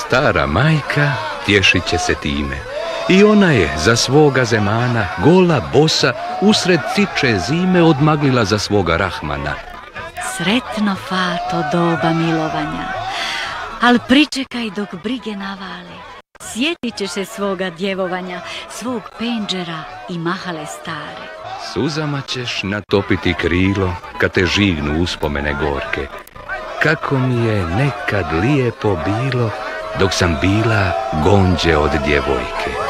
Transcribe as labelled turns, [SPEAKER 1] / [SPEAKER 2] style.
[SPEAKER 1] Stara majka tješit će se time. I ona je za svoga Zemana, gola, bosa, usred ciče zime odmaglila za svoga Rahmana.
[SPEAKER 2] Sretno, fato, doba milovanja, al pričekaj dok brige navale. Sjetit ćeš se svoga djevovanja, svog penđera i mahale stare.
[SPEAKER 1] Suzama ćeš natopiti krilo kad te žignu uspomene gorke. Kako mi je nekad lijepo bilo dok sam bila gonđe od djevojke.